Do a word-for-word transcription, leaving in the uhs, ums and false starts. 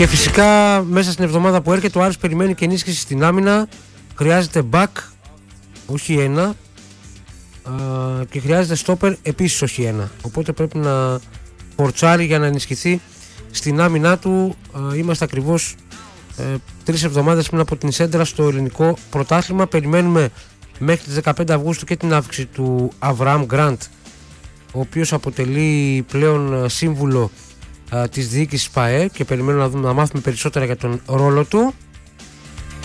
Και φυσικά μέσα στην εβδομάδα που έρχεται ο Άρης περιμένει και ενίσχυση στην άμυνα. Χρειάζεται back, όχι ένα, και χρειάζεται stopper επίσης όχι ένα. Οπότε πρέπει να φορτσάρει για να ενισχυθεί στην άμυνά του. Είμαστε ακριβώς ε, τρεις εβδομάδες πριν από την σέντρα στο ελληνικό πρωτάθλημα. Περιμένουμε μέχρι τις δεκαπέντε Αυγούστου και την αύξηση του Αβραάμ Γκραντ, ο οποίος αποτελεί πλέον σύμβουλο α, της διοίκησης ΠΑΕ, και περιμένουμε να, δούμε, να μάθουμε περισσότερα για τον ρόλο του.